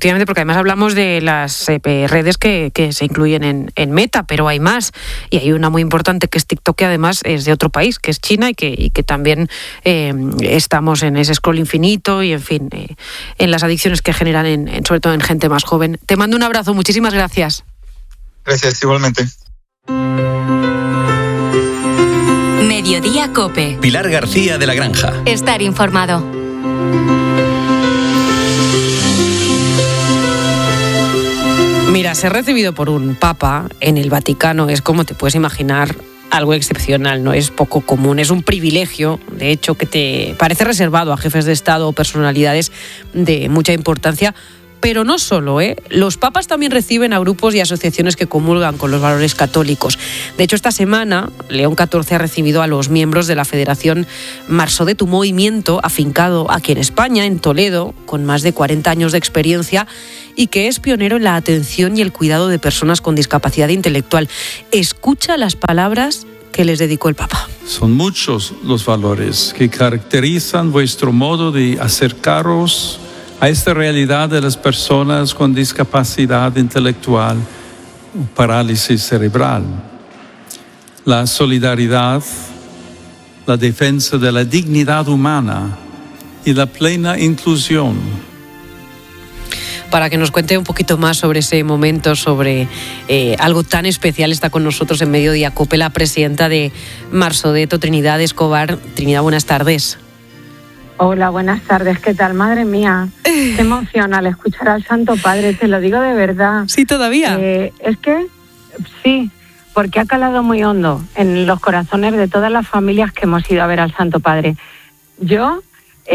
efectivamente, porque además hablamos de las redes que se incluyen en Meta, pero hay más. Y hay una muy importante que es TikTok, que además es de otro país, que es China, y que también estamos en ese scroll infinito y, en fin, en las adicciones que generan, sobre todo en gente más joven. Te mando un abrazo. Muchísimas gracias. Gracias, igualmente. Mediodía COPE. Pilar García de la Granja. Estar informado. Mira, ser recibido por un papa en el Vaticano es, como te puedes imaginar, algo excepcional, no es poco común, es un privilegio, de hecho, que te parece reservado a jefes de Estado o personalidades de mucha importancia. Pero no solo, los papas también reciben a grupos y asociaciones que comulgan con los valores católicos. De hecho, esta semana, León XIV ha recibido a los miembros de la Federación Marsodet, un movimiento afincado aquí en España, en Toledo, con más de 40 años de experiencia y que es pionero en la atención y el cuidado de personas con discapacidad intelectual. Escucha las palabras que les dedicó el Papa. Son muchos los valores que caracterizan vuestro modo de acercaros a esta realidad de las personas con discapacidad intelectual o parálisis cerebral. La solidaridad, la defensa de la dignidad humana y la plena inclusión. Para que nos cuente un poquito más sobre ese momento, sobre algo tan especial, está con nosotros en Mediodía COPE la presidenta de Marsodet, Trinidad Escobar. Trinidad, buenas tardes. Hola, buenas tardes. ¿Qué tal? Madre mía, qué emocional escuchar al Santo Padre, te lo digo de verdad. Sí, todavía. Es que sí, porque ha calado muy hondo en los corazones de todas las familias que hemos ido a ver al Santo Padre. Yo,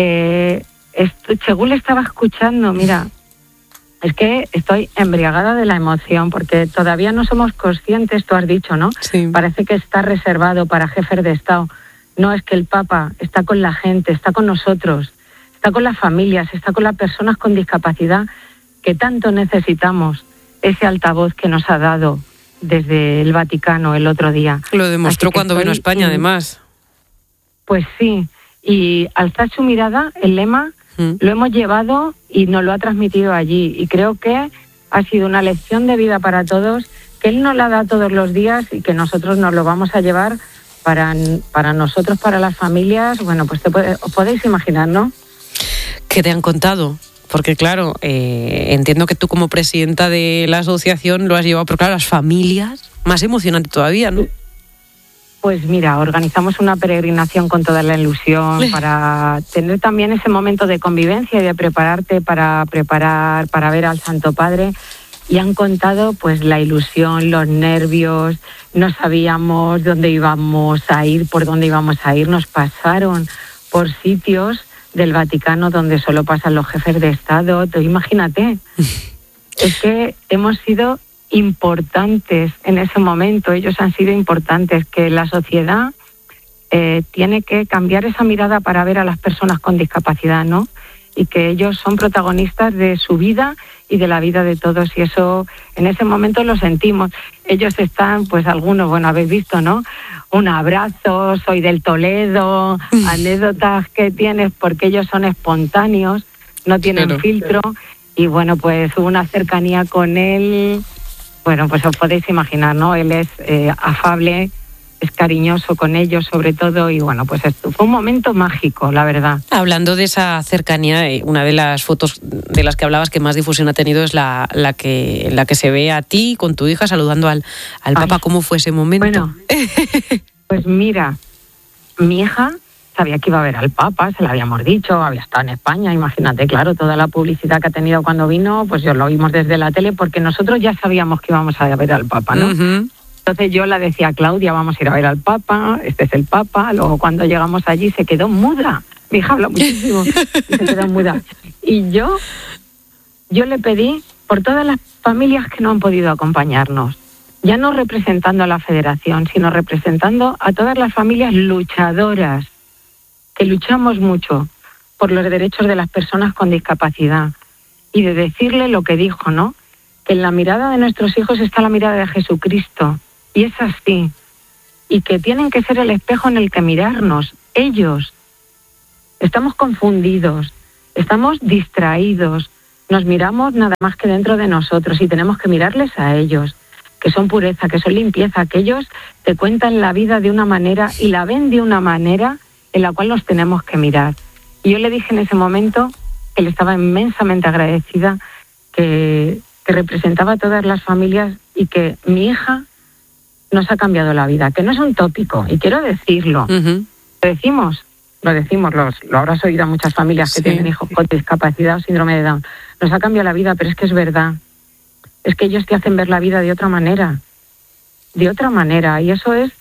según le estaba escuchando, mira, es que estoy embriagada de la emoción, porque todavía no somos conscientes, tú has dicho, ¿no? Sí. Parece que está reservado para jefes de Estado. No, es que el Papa está con la gente, está con nosotros, está con las familias, está con las personas con discapacidad, que tanto necesitamos ese altavoz que nos ha dado desde el Vaticano el otro día. Lo demostró cuando vino a España, además. Pues sí, y alzar su mirada, el lema, lo hemos llevado y nos lo ha transmitido allí. Y creo que ha sido una lección de vida para todos, que Él nos la da todos los días y que nosotros nos lo vamos a llevar para nosotros, para las familias. Bueno, pues os podéis imaginar, ¿no? ¿Qué te han contado? Porque claro, entiendo que tú como presidenta de la asociación lo has llevado, pero claro, las familias, más emocionante todavía, ¿no? Pues mira, organizamos una peregrinación con toda la ilusión para tener también ese momento de convivencia y de prepararte para ver al Santo Padre. Y han contado pues la ilusión, los nervios, no sabíamos dónde íbamos a ir, por dónde íbamos a ir. Nos pasaron por sitios del Vaticano donde solo pasan los jefes de Estado. Tú imagínate, es que hemos sido importantes en ese momento, ellos han sido importantes, que la sociedad tiene que cambiar esa mirada para ver a las personas con discapacidad, ¿no? Y que ellos son protagonistas de su vida y de la vida de todos, y eso en ese momento lo sentimos. Ellos están, pues algunos, bueno, habéis visto, ¿no? Un abrazo, soy del Toledo, anécdotas que tienes, porque ellos son espontáneos, no tienen filtro, y bueno, pues hubo una cercanía con él, bueno, pues os podéis imaginar, ¿no? Él es afable, es cariñoso con ellos sobre todo, y bueno, pues esto fue un momento mágico, la verdad. Hablando de esa cercanía, una de las fotos de las que hablabas que más difusión ha tenido es la que se ve a ti con tu hija saludando al Papa. ¿Cómo fue ese momento? Bueno, pues mira, mi hija sabía que iba a ver al Papa, se lo habíamos dicho, había estado en España, imagínate, claro, toda la publicidad que ha tenido cuando vino, pues yo lo vimos desde la tele, porque nosotros ya sabíamos que íbamos a ver al Papa, ¿no? Uh-huh. Entonces yo le decía a Claudia, vamos a ir a ver al Papa, este es el Papa. Luego cuando llegamos allí se quedó muda. Mi hija habla muchísimo y se quedó muda. Y yo le pedí por todas las familias que no han podido acompañarnos, ya no representando a la Federación, sino representando a todas las familias luchadoras, que luchamos mucho por los derechos de las personas con discapacidad. Y de decirle lo que dijo, ¿no? Que en la mirada de nuestros hijos está la mirada de Jesucristo. Y es así, y que tienen que ser el espejo en el que mirarnos, ellos. Estamos confundidos, estamos distraídos, nos miramos nada más que dentro de nosotros y tenemos que mirarles a ellos, que son pureza, que son limpieza, que ellos te cuentan la vida de una manera y la ven de una manera en la cual nos tenemos que mirar. Y yo le dije en ese momento que le estaba inmensamente agradecida, que representaba a todas las familias y que mi hija nos ha cambiado la vida, que no es un tópico, y quiero decirlo. Uh-huh. Lo decimos, lo habrás oído a muchas familias que tienen hijos con discapacidad o síndrome de Down. Nos ha cambiado la vida, pero es que es verdad. Es que ellos te hacen ver la vida de otra manera. De otra manera. Y eso es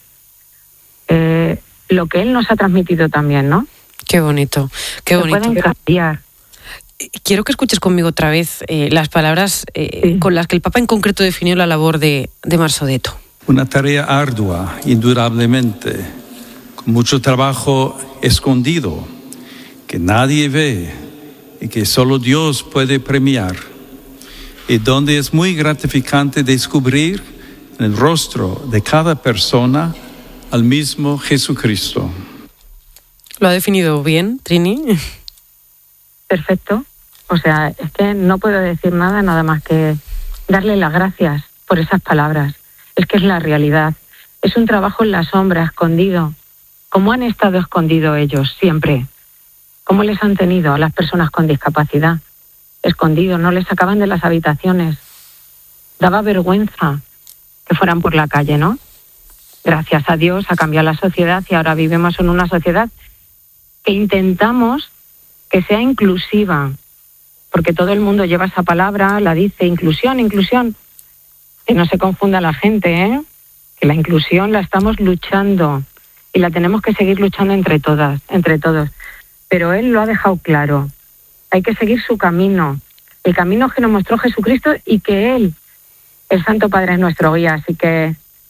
lo que él nos ha transmitido también, ¿no? Qué bonito, qué bonito. Pueden cambiar. Quiero que escuches conmigo otra vez las palabras con las que el Papa en concreto definió la labor de Marsodetto. Una tarea ardua, indudablemente, con mucho trabajo escondido, que nadie ve y que solo Dios puede premiar, y donde es muy gratificante descubrir en el rostro de cada persona al mismo Jesucristo. ¿Lo ha definido bien, Trini? Perfecto. O sea, es que no puedo decir nada más que darle las gracias por esas palabras. Es que es la realidad. Es un trabajo en la sombra, escondido. ¿Cómo han estado escondidos ellos siempre? ¿Cómo les han tenido a las personas con discapacidad? Escondidos, no les sacaban de las habitaciones. Daba vergüenza que fueran por la calle, ¿no? Gracias a Dios ha cambiado la sociedad y ahora vivimos en una sociedad que intentamos que sea inclusiva, porque todo el mundo lleva esa palabra, la dice, inclusión, inclusión. Que no se confunda la gente, que la inclusión la estamos luchando y la tenemos que seguir luchando entre todas, entre todos. Pero él lo ha dejado claro. Hay que seguir su camino, el camino que nos mostró Jesucristo y que él, el Santo Padre, es nuestro guía. Así que,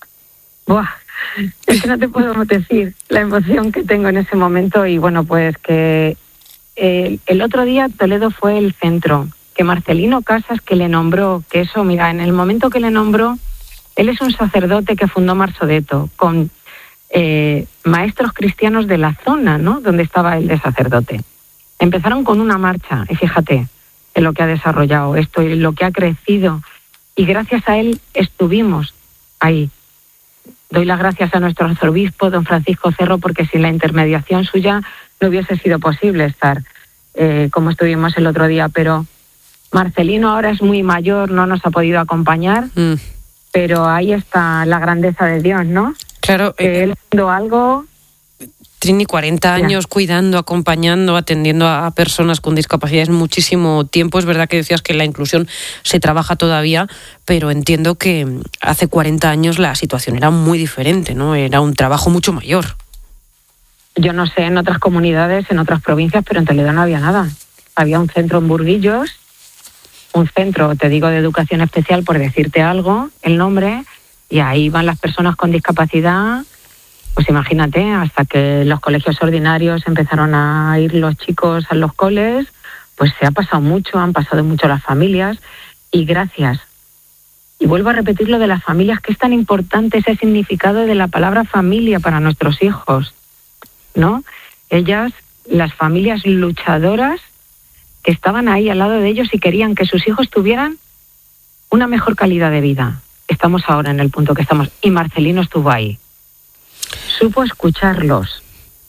es que no te puedo decir la emoción que tengo en ese momento. Y bueno, pues que el otro día Toledo fue el centro, que Marcelino Casas, que le nombró, que eso, mira, en el momento que le nombró, él es un sacerdote que fundó Marsodetto, con maestros cristianos de la zona, ¿no?, donde estaba él de sacerdote. Empezaron con una marcha, y fíjate en lo que ha desarrollado esto y lo que ha crecido, y gracias a él estuvimos ahí. Doy las gracias a nuestro arzobispo, don Francisco Cerro, porque sin la intermediación suya no hubiese sido posible estar como estuvimos el otro día, pero Marcelino ahora es muy mayor, no nos ha podido acompañar, pero ahí está la grandeza de Dios, ¿no? Claro. Él haciendo algo... Trini, 40 años cuidando, acompañando, atendiendo a personas con discapacidad es muchísimo tiempo. Es verdad que decías que la inclusión se trabaja todavía, pero entiendo que hace 40 años la situación era muy diferente, ¿no? Era un trabajo mucho mayor. Yo no sé en otras comunidades, en otras provincias, pero en Toledo no había nada. Había un centro en Burguillos, un centro, te digo, de educación especial, por decirte algo, el nombre, y ahí van las personas con discapacidad. Pues imagínate, hasta que los colegios ordinarios empezaron a ir los chicos a los coles, pues se ha pasado mucho, han pasado mucho las familias, y gracias. Y vuelvo a repetir lo de las familias, que es tan importante ese significado de la palabra familia para nuestros hijos, ¿no? Ellas, las familias luchadoras, que estaban ahí al lado de ellos y querían que sus hijos tuvieran una mejor calidad de vida. Estamos ahora en el punto que estamos, y Marcelino estuvo ahí. Supo escucharlos.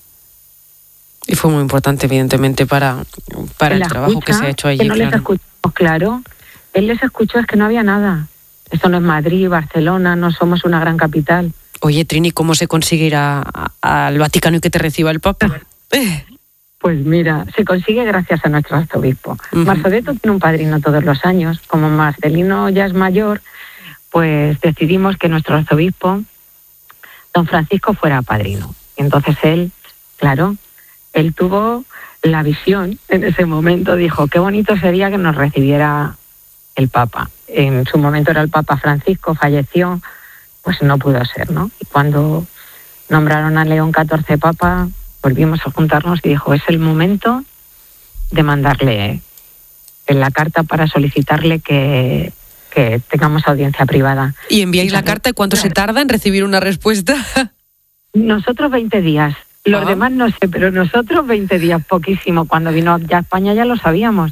Y fue muy importante, evidentemente, para el trabajo que se ha hecho allí. Que no les escuchamos, claro. Él les escuchó, es que no había nada. Esto no es Madrid, Barcelona, no somos una gran capital. Oye, Trini, ¿cómo se consigue ir al Vaticano y que te reciba el Papa? Pues mira, se consigue gracias a nuestro arzobispo. Marsodetto tiene un padrino todos los años. Como Marcelino ya es mayor, pues decidimos que nuestro arzobispo, don Francisco, fuera padrino. Entonces él, claro, él tuvo la visión en ese momento, dijo, qué bonito sería que nos recibiera el Papa. En su momento era el Papa Francisco, falleció, pues no pudo ser, ¿no? Y cuando nombraron a León XIV Papa, volvimos a juntarnos y dijo, es el momento de mandarle en la carta para solicitarle que tengamos audiencia privada. ¿Y enviáis la carta y cuánto se tarda en recibir una respuesta? Nosotros 20 días. Los demás no sé, pero nosotros 20 días, poquísimo. Cuando vino ya a España ya lo sabíamos.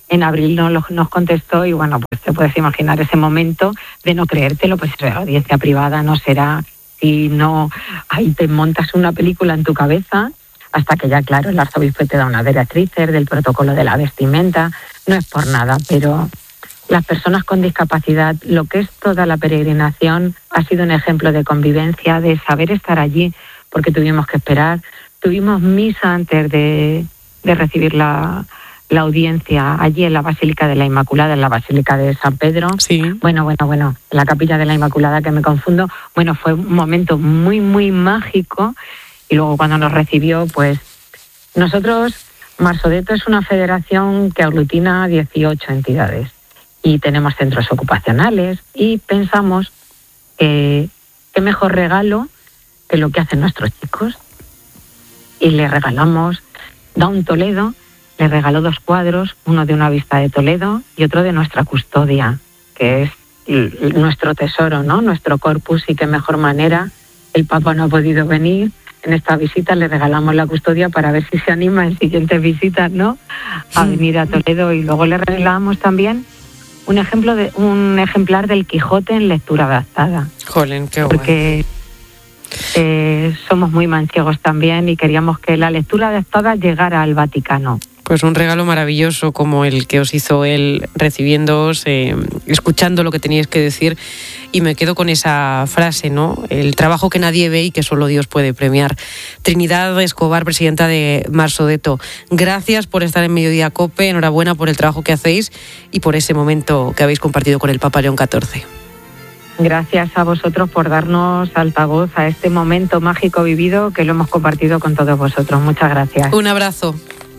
En abril nos contestó y bueno, pues te puedes imaginar ese momento de no creértelo, pues audiencia privada no será, si no, ahí te montas una película en tu cabeza hasta que ya, claro, el arzobispo te da unas directrices del protocolo de la vestimenta, no es por nada, pero las personas con discapacidad, lo que es toda la peregrinación, ha sido un ejemplo de convivencia, de saber estar allí, porque tuvimos que esperar, tuvimos misa antes de recibir la audiencia allí en la Basílica de la Inmaculada, en la Basílica de San Pedro. Sí. Bueno, la Capilla de la Inmaculada, que me confundo. Bueno, fue un momento muy, muy mágico. Y luego cuando nos recibió, pues nosotros, Marsodeto es una federación que aglutina 18 entidades y tenemos centros ocupacionales y pensamos qué mejor regalo que lo que hacen nuestros chicos. Y le regalamos Down Toledo, le regaló 2 cuadros, uno de una vista de Toledo y otro de nuestra custodia, que es nuestro tesoro, ¿no? Nuestro corpus, y qué mejor manera. El Papa no ha podido venir. En esta visita le regalamos la custodia para ver si se anima en siguientes visitas, ¿no?, a venir a Toledo. Y luego le regalamos también un ejemplar del Quijote en lectura adaptada. Jolín, qué guay. Porque somos muy manchegos también y queríamos que la lectura adaptada llegara al Vaticano. Pues un regalo maravilloso como el que os hizo él, recibiéndoos, escuchando lo que teníais que decir, y me quedo con esa frase, ¿no? El trabajo que nadie ve y que solo Dios puede premiar. Trinidad Escobar, presidenta de Marsodeto, gracias por estar en Mediodía COPE, enhorabuena por el trabajo que hacéis y por ese momento que habéis compartido con el Papa León XIV. Gracias a vosotros por darnos altavoz a este momento mágico vivido que lo hemos compartido con todos vosotros. Muchas gracias. Un abrazo.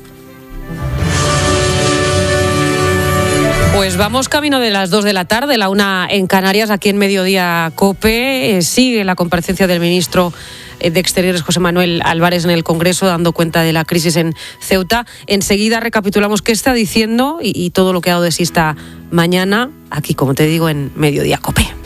Pues vamos camino de las 2 de la tarde, la 1 en Canarias, aquí en Mediodía COPE. Sigue la comparecencia del ministro de Exteriores, José Manuel Álvarez, en el Congreso, dando cuenta de la crisis en Ceuta. Enseguida recapitulamos qué está diciendo y todo lo que ha dado de sí esta mañana, aquí, como te digo, en Mediodía COPE.